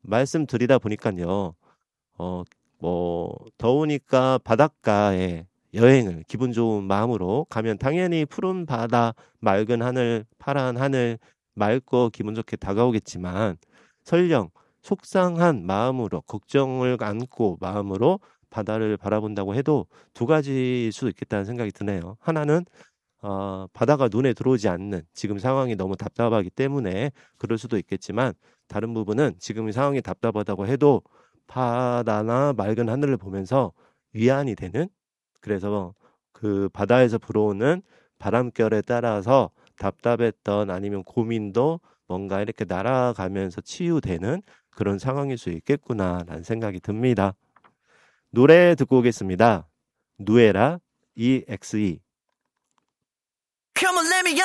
말씀드리다 보니까요. 어, 더우니까 바닷가에 여행을 기분 좋은 마음으로 가면 당연히 푸른 바다, 맑은 하늘, 파란 하늘, 맑고 기분 좋게 다가오겠지만 설령 속상한 마음으로 걱정을 안고 마음으로 바다를 바라본다고 해도 두 가지일 수도 있겠다는 생각이 드네요. 하나는 바다가 눈에 들어오지 않는 지금 상황이 너무 답답하기 때문에 그럴 수도 있겠지만 다른 부분은 지금 상황이 답답하다고 해도 바다나 맑은 하늘을 보면서 위안이 되는 그래서 그 바다에서 불어오는 바람결에 따라서 답답했던 아니면 고민도 뭔가 이렇게 날아가면서 치유되는 그런 상황일 수 있겠구나라는 생각이 듭니다. 노래 듣고 오겠습니다. 누에라 EXE. Come on, let me